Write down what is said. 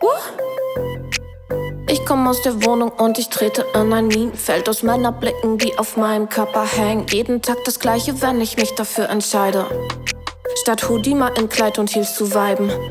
Ich komm aus der Wohnung und ich trete in ein Minenfeld aus Männerblicken, die auf meinem Körper hängen. Jeden Tag das Gleiche, wenn ich mich dafür entscheide. Statt Hoodie mal in Kleid und Heels zu viben.